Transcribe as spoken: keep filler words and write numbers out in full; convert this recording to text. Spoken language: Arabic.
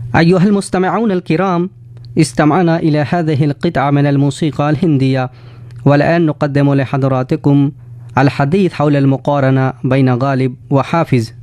أيها المستمعون الكرام، استمعنا إلى هذه القطعة من الموسيقى الهندية، والآن نقدم لحضراتكم الحديث حول المقارنة بين غالب وحافظ.